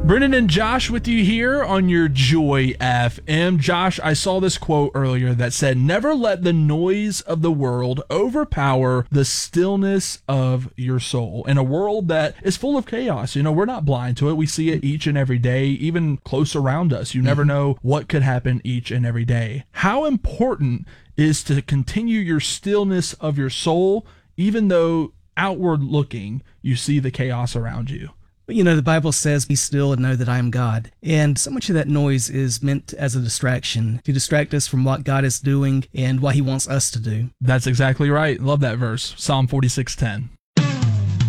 Brennan and Josh with you here on your Joy FM. Josh, I saw this quote earlier that said, "Never let the noise of the world overpower the stillness of your soul." In a world that is full of chaos, we're not blind to it. We see it each and every day, even close around us. You never know what could happen each and every day. How important is to continue your stillness of your soul, even though outward looking, you see the chaos around you? But the Bible says, "Be still and know that I am God." And so much of that noise is meant as a distraction, to distract us from what God is doing and what he wants us to do. That's exactly right. Love that verse, Psalm 46:10.